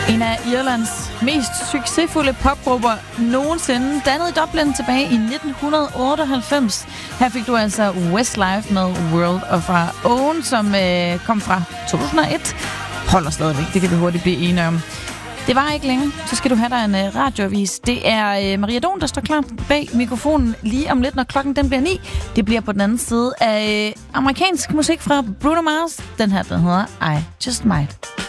En af Irlands mest succesfulde popgrupper nogensinde, dannet i Dublin tilbage i 1998. Her fik du altså Westlife med World of Our Own, som kom fra 2001. Holder stadigvæk, det kan vi hurtigt blive enige om. Det var ikke længe, så skal du have dig en radioavis. Det er Maria Don, der står klar bag mikrofonen lige om lidt, når klokken den bliver 9. Det bliver på den anden side af amerikansk musik fra Bruno Mars. Den her, den hedder I Just Might.